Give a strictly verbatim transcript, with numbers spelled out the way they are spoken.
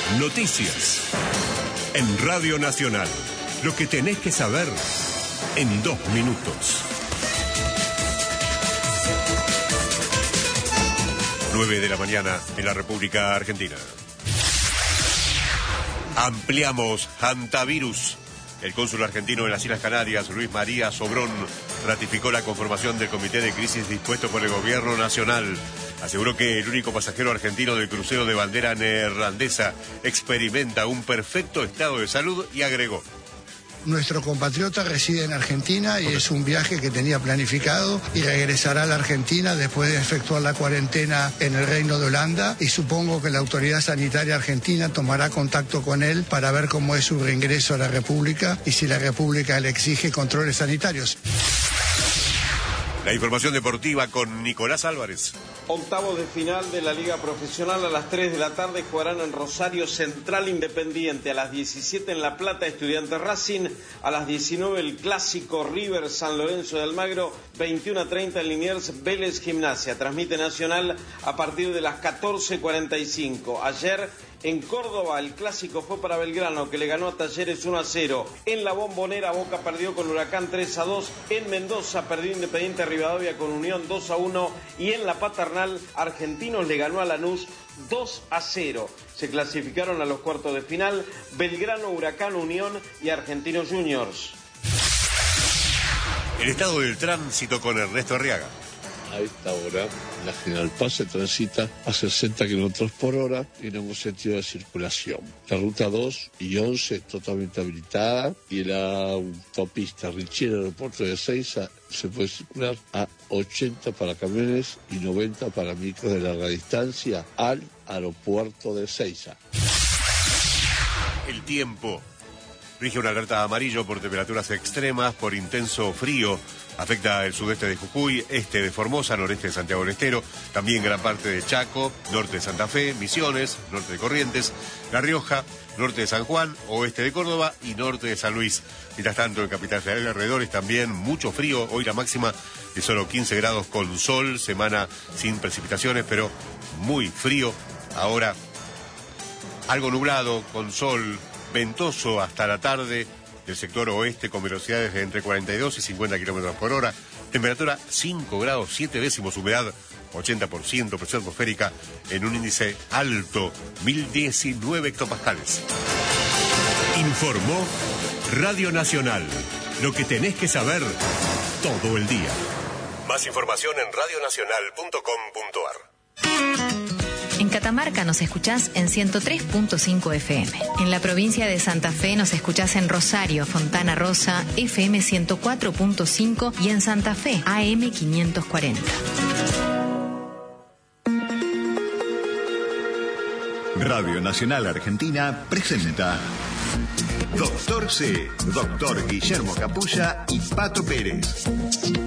Noticias. En Radio Nacional. Lo que tenés que saber en dos minutos. nueve de la mañana en la República Argentina. Ampliamos hantavirus. El cónsul argentino en las Islas Canarias, Luis María Sobrón, ratificó la conformación del comité de crisis dispuesto por el gobierno nacional. Aseguró que el único pasajero argentino del crucero de bandera neerlandesa experimenta un perfecto estado de salud y agregó: nuestro compatriota reside en Argentina y es un viaje que tenía planificado y regresará a la Argentina después de efectuar la cuarentena en el Reino de Holanda, y supongo que la autoridad sanitaria argentina tomará contacto con él para ver cómo es su reingreso a la República y si la República le exige controles sanitarios. La información deportiva con Nicolás Álvarez. Octavos de final de la Liga Profesional a las tres de la tarde jugarán en Rosario Central Independiente, a las diecisiete en La Plata Estudiantes Racing, a las diecinueve el clásico River San Lorenzo de Almagro, veintiuno a treinta en Liniers Vélez Gimnasia. Transmite Nacional a partir de las catorce cuarenta y cinco. Ayer en Córdoba el clásico fue para Belgrano, que le ganó a Talleres uno a cero. En la Bombonera Boca perdió con Huracán tres a dos. En Mendoza perdió Independiente Rivadavia con Unión dos a uno. Y en la Paternal Argentinos le ganó a Lanús dos a cero. Se clasificaron a los cuartos de final Belgrano, Huracán, Unión y Argentinos Juniors. El estado del tránsito con Ernesto Arriaga. A esta hora, la General Paz se transita a sesenta kilómetros por hora en ambos sentidos de circulación. La ruta dos y once totalmente habilitada, y la autopista Richier Aeropuerto de Ezeiza se puede circular a ochenta para camiones y noventa para micros de larga distancia al aeropuerto de Ezeiza. El tiempo. Rige una alerta amarillo por temperaturas extremas, por intenso frío. Afecta el sudeste de Jujuy, este de Formosa, noreste de Santiago del Estero, también gran parte de Chaco, norte de Santa Fe, Misiones, norte de Corrientes, La Rioja, norte de San Juan, oeste de Córdoba y norte de San Luis. Mientras tanto, en Capital Federal y alrededores también mucho frío. Hoy la máxima de solo quince grados con sol, semana sin precipitaciones, pero muy frío. Ahora algo nublado, con sol, ventoso hasta la tarde. El sector oeste con velocidades de entre cuarenta y dos y cincuenta kilómetros por hora. Temperatura cinco grados siete décimos, humedad ochenta por ciento, presión atmosférica en un índice alto, mil diecinueve hectopascales. Informó Radio Nacional. Lo que tenés que saber todo el día. Más información en radio nacional punto com punto ar. En Catamarca nos escuchás en ciento tres punto cinco F M. En la provincia de Santa Fe nos escuchás en Rosario, Fontana Rosa, F M ciento cuatro punto cinco, y en Santa Fe, A M quinientos cuarenta. Radio Nacional Argentina presenta Doctor C, Doctor Guillermo Capulla y Pato Pérez.